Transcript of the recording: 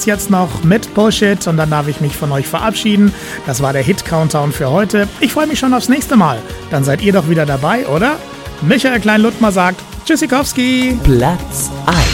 gibt's jetzt noch mit Bullshit und dann darf ich mich von euch verabschieden. Das war der Hit-Countdown für heute. Ich freue mich schon aufs nächste Mal. Dann seid ihr doch wieder dabei, oder? Michael Klein-Luttmer sagt Tschüssikowski. Platz 1.